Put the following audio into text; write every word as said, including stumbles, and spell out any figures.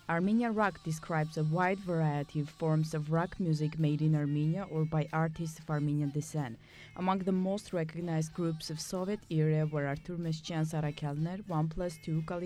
Armenian rock describes a wide variety of forms of rock music made in Armenia or by artists of Armenian descent. Among the most recognized groups of Soviet era were Artur Meshian Sarakyalner, one plus two,